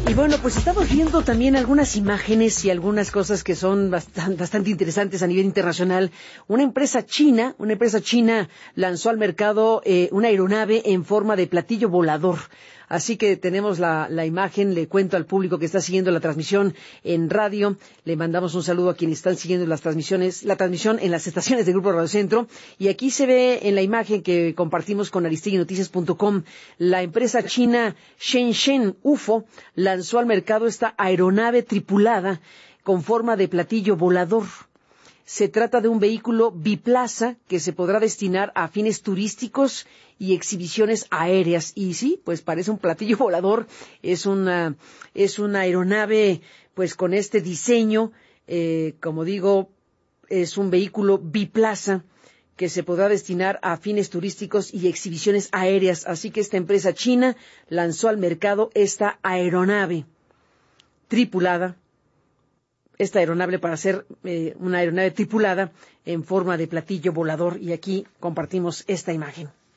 Y bueno, pues estamos viendo también algunas imágenes y algunas cosas que son bastante interesantes a nivel internacional. Una empresa china lanzó al mercado una aeronave en forma de platillo volador. Así que tenemos la imagen. Le cuento al público que está siguiendo la transmisión en radio. Le mandamos un saludo a quienes están siguiendo la transmisión en las estaciones de Grupo Radio Centro. Y aquí se ve en la imagen que compartimos con aristiguinoticias.com, la empresa china Shenzhen UFO lanzó al mercado esta aeronave tripulada con forma de platillo volador. Se trata de un vehículo biplaza que se podrá destinar a fines turísticos y exhibiciones aéreas. Y sí, pues parece un platillo volador. Es una aeronave, pues con este diseño, como digo, es un vehículo biplaza que se podrá destinar a fines turísticos y exhibiciones aéreas. Así que esta empresa china lanzó al mercado esta aeronave tripulada. Esta aeronave para ser una aeronave tripulada en forma de platillo volador. Y aquí compartimos esta imagen.